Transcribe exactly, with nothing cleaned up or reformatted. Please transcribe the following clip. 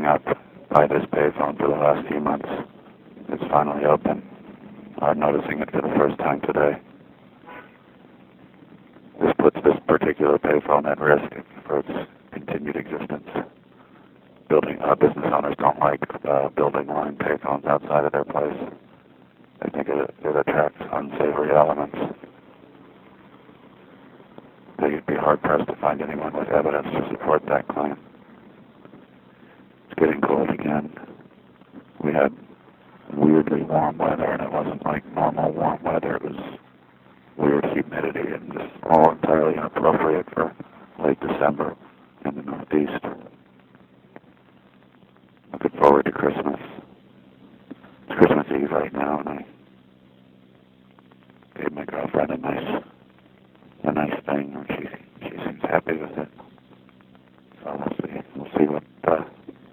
up by this payphone for the last few months. It's finally open. I'm noticing it for the first time today. This puts this particular payphone at risk for its continued existence. Building uh, business owners don't like uh, building line payphones outside of their place. They think it, it attracts unsavory elements. They'd be hard-pressed to find anyone with evidence to support that claim. It's getting cold again. We had weirdly warm weather, and it wasn't like normal warm weather. It was weird humidity and just all entirely inappropriate for late December in the Northeast. Looking forward to Christmas. It's Christmas Eve right now, and I gave my girlfriend a nice, a nice thing, and she she seems happy with it.